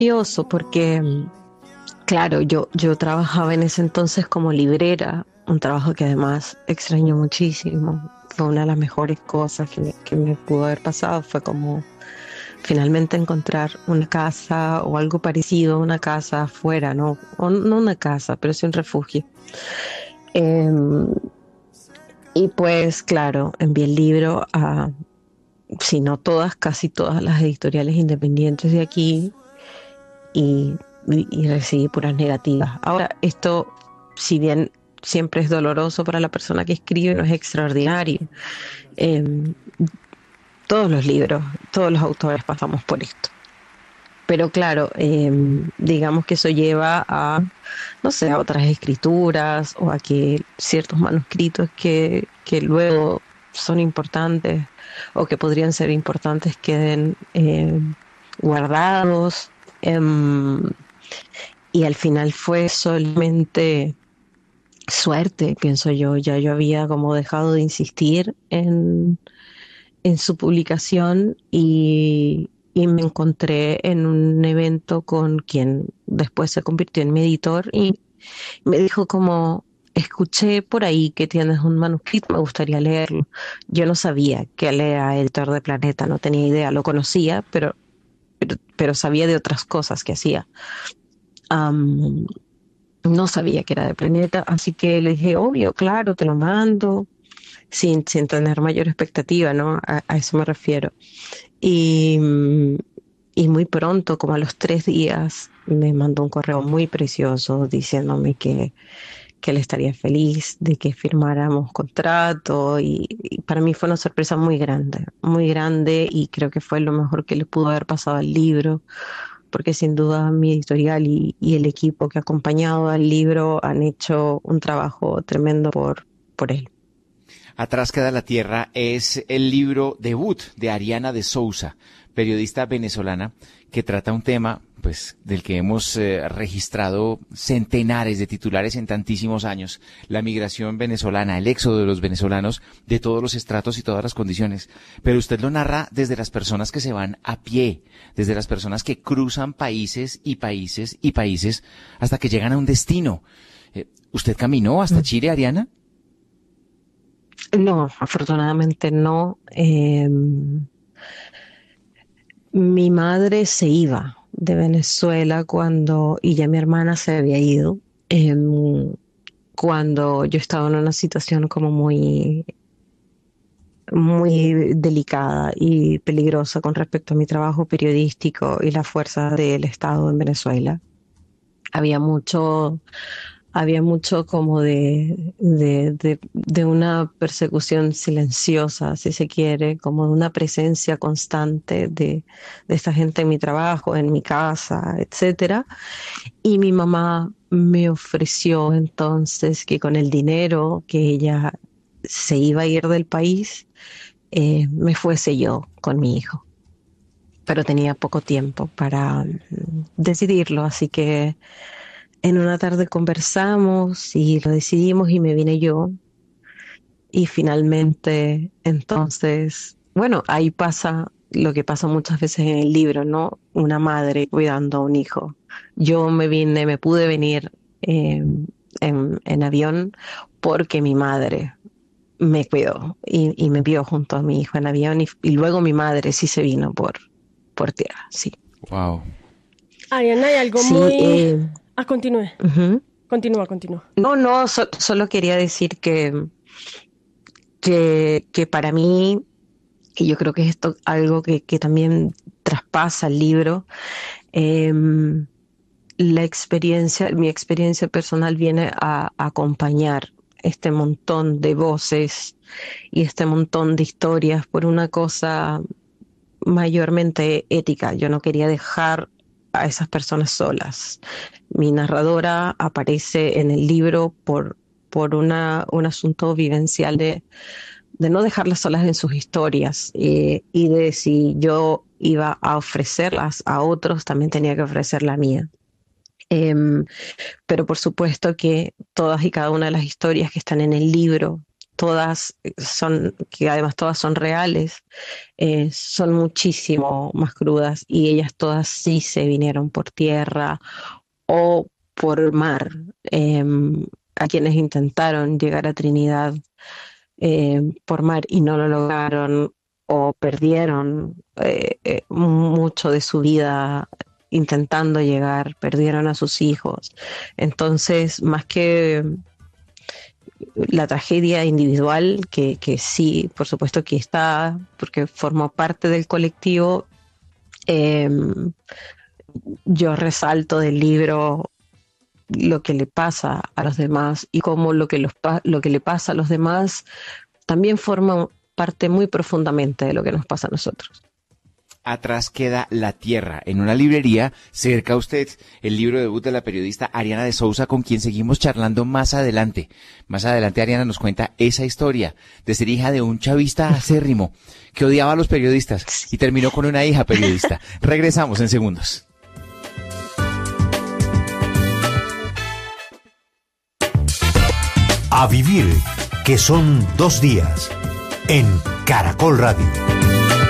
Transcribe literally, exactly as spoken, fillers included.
curioso porque, claro, yo, yo trabajaba en ese entonces como librera, un trabajo que además extraño muchísimo. Fue una de las mejores cosas que me, que me pudo haber pasado, fue como finalmente encontrar una casa o algo parecido a una casa afuera, ¿no? O no una casa, pero sí un refugio. Em, y pues, claro, envié el libro a, si no todas, casi todas las editoriales independientes de aquí y, y, y recibí puras negativas. Ahora, esto, si bien siempre es doloroso para la persona que escribe, no es extraordinario. Eh, todos los libros, todos los autores pasamos por esto. Pero claro, eh, digamos que eso lleva a, no sé, a otras escrituras o a que ciertos manuscritos que, que luego son importantes o que podrían ser importantes queden eh, guardados. em, y al final fue solamente suerte, pienso yo. Ya yo había como dejado de insistir en, en su publicación y, y me encontré en un evento con quien después se convirtió en mi editor y me dijo como, escuché por ahí que tienes un manuscrito, me gustaría leerlo. Yo no sabía que él era editor de Planeta, no tenía idea, lo conocía, pero, pero, pero sabía de otras cosas que hacía. Am, no sabía que era de Planeta, así que le dije, obvio, claro, te lo mando, sin, sin tener mayor expectativa, ¿no? A, a eso me refiero. Y, mm, y muy pronto, como a los tres días, me mandó un correo muy precioso diciéndome que, que él estaría feliz de que firmáramos contrato y, y para mí fue una sorpresa muy grande, muy grande y creo que fue lo mejor que le pudo haber pasado al libro, porque sin duda mi editorial y, y el equipo que ha acompañado al libro han hecho un trabajo tremendo por, por él. Atrás queda la tierra es el libro debut de Ariana de Souza, periodista venezolana que trata un tema pues del que hemos eh, registrado centenares de titulares en tantísimos años, la migración venezolana, el éxodo de los venezolanos de todos los estratos y todas las condiciones. Pero usted lo narra desde las personas que se van a pie, desde las personas que cruzan países y países y países hasta que llegan a un destino. Eh, ¿Usted caminó hasta Chile, Ariana? No, afortunadamente no. Eh, mi madre se iba de Venezuela cuando, y ya mi hermana se había ido, eh, cuando yo estaba en una situación como muy, muy delicada y peligrosa con respecto a mi trabajo periodístico y la fuerza del Estado en Venezuela. Había mucho había mucho como de, de, de, de una persecución silenciosa, si se quiere, como de una presencia constante de, de esta gente en mi trabajo, en mi casa, etcétera. Y mi mamá me ofreció entonces que con el dinero que ella se iba a ir del país, eh, me fuese yo con mi hijo. Pero tenía poco tiempo para mm, decidirlo, así que en una tarde conversamos y lo decidimos y me vine yo. Y finalmente, entonces, bueno, ahí pasa lo que pasa muchas veces en el libro, ¿no? Una madre cuidando a un hijo. Yo me vine, me pude venir eh, en, en avión porque mi madre me cuidó y, y me vio junto a mi hijo en avión y, y luego mi madre sí se vino por, por tierra, sí. Wow. Ariana, hay algo Sí, muy... eh, Ah, continúe. ujú. Continúa, continúa. No, no, so- solo quería decir que que, que para mí, y yo creo que esto algo que, que también traspasa el libro, eh, la experiencia, mi experiencia personal viene a, a acompañar este montón de voces y este montón de historias por una cosa mayormente ética. Yo no quería dejar a esas personas solas. Mi narradora aparece en el libro por, por una, un asunto vivencial de de no dejarlas solas en sus historias eh, y de si yo iba a ofrecerlas a otros, también tenía que ofrecer la mía. Em, pero por supuesto que todas y cada una de las historias que están en el libro, todas son, que además todas son reales, eh, son muchísimo más crudas y ellas todas sí se vinieron por tierra o por mar. Eh, a quienes intentaron llegar a Trinidad eh, por mar y no lo lograron o perdieron eh, eh, mucho de su vida intentando llegar, perdieron a sus hijos. Entonces, más que la tragedia individual, que, que sí, por supuesto que está, porque formó parte del colectivo, eh, yo resalto del libro lo que le pasa a los demás y cómo lo que, los, lo que le pasa a los demás también forma parte muy profundamente de lo que nos pasa a nosotros. Atrás queda la tierra, en una librería cerca a usted, el libro debut de la periodista Ariana de Sousa, con quien seguimos charlando más adelante. Más adelante Ariana nos cuenta esa historia de ser hija de un chavista acérrimo que odiaba a los periodistas y terminó con una hija periodista. Regresamos en segundos. A vivir, que son dos días, en Caracol Radio.